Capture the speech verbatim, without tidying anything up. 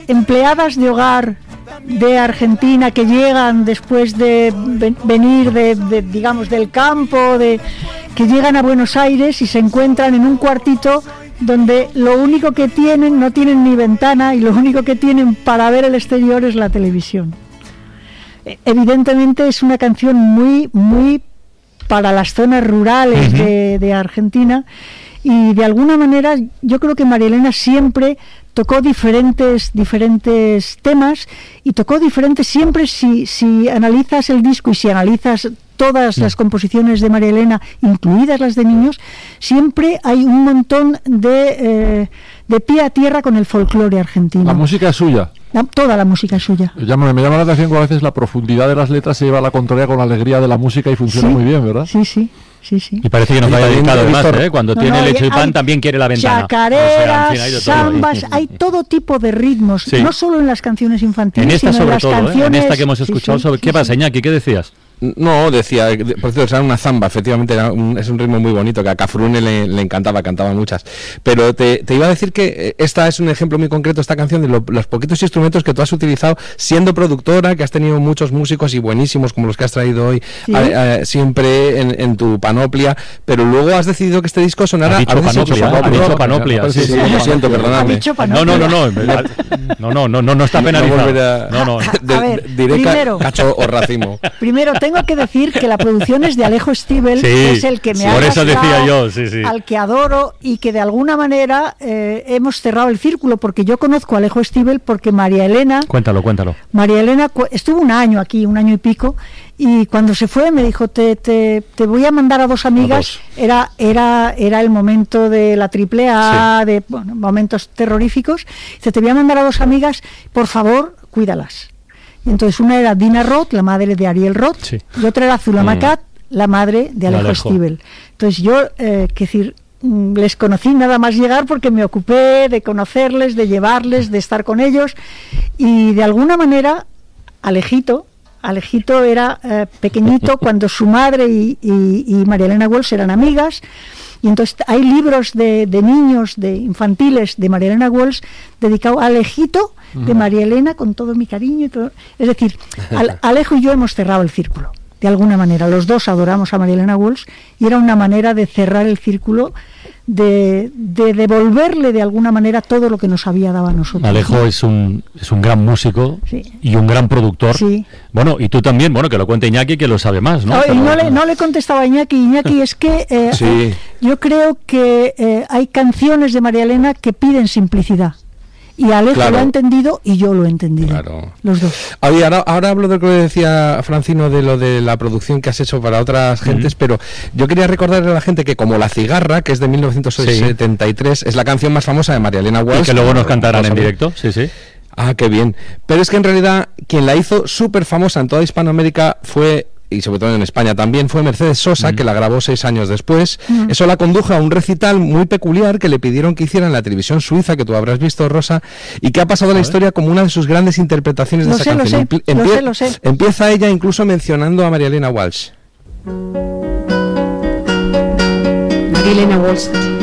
empleadas de hogar de Argentina que llegan después de venir de, de digamos del campo, de que llegan a Buenos Aires y se encuentran en un cuartito donde lo único que tienen, no tienen ni ventana, y lo único que tienen para ver el exterior es la televisión. Evidentemente es una canción muy, muy para las zonas rurales uh-huh. de, de Argentina, y de alguna manera yo creo que María Elena siempre tocó diferentes diferentes temas, y tocó diferentes siempre. Si, si analizas el disco y si analizas todas las composiciones de María Elena, incluidas las de niños, siempre hay un montón de, eh, de pie a tierra con el folclore argentino. La música es suya. La, toda la música es suya. Me llama, me llama la atención que a veces la profundidad de las letras se lleva a la contraria con la alegría de la música y funciona sí, muy bien, ¿verdad? Sí, sí. Sí, sí. Y parece que nos vaya dedicado además, ¿eh? Cuando no, tiene no, leche y pan también quiere la ventana. Chacareras, o sea, en fin, zambas, hay todo tipo de ritmos, sí. no solo en las canciones infantiles, en esta sino sobre en las todo, canciones... ¿eh? En esta que hemos escuchado. Sí, sí, sobre... ¿Qué sí, pasa, sí. Iñaki? ¿Qué decías? No, decía, por cierto, era una zamba, efectivamente, era un, es un ritmo muy bonito, que a Cafrune le, le encantaba, cantaba muchas. Pero te, te iba a decir que esta es un ejemplo muy concreto, esta canción, de lo, los poquitos instrumentos que tú has utilizado siendo productora, que has tenido muchos músicos y buenísimos como los que has traído hoy, ¿sí? a, a, siempre en, en tu panoplia, pero luego has decidido que este disco sonara... Ha dicho a panoplia, ha dicho panoplia. Sí, sí, lo siento, perdóname. No, no, no, no, no, no, no, no, no está penalizado. No, no, a ver, diré primero, cacho o racimo. Primero tengo que decir que la producción es de Alejo Stivel, sí, que es el que me sí, ha por eso gastado, decía yo, sí, sí. al que adoro, y que de alguna manera eh, hemos cerrado el círculo, porque yo conozco a Alejo Stivel porque María Elena... Cuéntalo, cuéntalo. María Elena cu- estuvo un año aquí, un año y pico, y cuando se fue me dijo, te, te, te voy a mandar a dos amigas, a dos. Era, era, era el momento de la triple A, sí. de bueno, momentos terroríficos, dice, te voy a mandar a dos amigas, por favor, cuídalas. Y entonces una era Dina Roth, la madre de Ariel Roth, sí. y otra era Zulema Cat, mm. la madre de Alejo, Alejo. Stivel. Entonces yo, eh, que decir, les conocí nada más llegar porque me ocupé de conocerles, de llevarles, de estar con ellos, y de alguna manera Alejito, Alejito era eh, pequeñito cuando su madre y, y, y María Elena Walsh eran amigas. Y entonces hay libros de, de niños, de infantiles, de María Elena Walsh, dedicados a Alejito, de María Elena, con todo mi cariño y todo. Es decir, al, Alejo y yo hemos cerrado el círculo, de alguna manera. Los dos adoramos a María Elena Walsh, y era una manera de cerrar el círculo, de, de devolverle de alguna manera todo lo que nos había dado a nosotros. Alejo es un es un gran músico, sí. y un gran productor. Sí. Bueno, y tú también, bueno, que lo cuente Iñaki, que lo sabe más, ¿no? No, Pero, y no, le, no le contestaba a Iñaki. Iñaki, es que eh, sí. eh, yo creo que eh, hay canciones de María Elena que piden simplicidad. Y Alejo claro. lo ha entendido y yo lo he entendido. Claro. Los dos. Oye, ahora, ahora hablo de lo que decía Francino, de lo de la producción que has hecho para otras gentes, uh-huh. pero yo quería recordarle a la gente que como La Cigarra, que es de mil novecientos setenta y tres, sí. es la canción más famosa de María Elena Walsh. Y que luego nos cantarán en directo, sí, sí. Ah, qué bien. Pero es que en realidad quien la hizo súper famosa en toda Hispanoamérica fue, y sobre todo en España también, fue Mercedes Sosa, mm. que la grabó seis años después. Mm. Eso la condujo a un recital muy peculiar que le pidieron que hiciera en la televisión suiza, que tú habrás visto, Rosa, y que ha pasado a la historia como una de sus grandes interpretaciones de lo esa sé, canción. Lo sé, Empie- lo sé, lo sé. Empieza ella incluso mencionando a María Elena Walsh. María Elena Walsh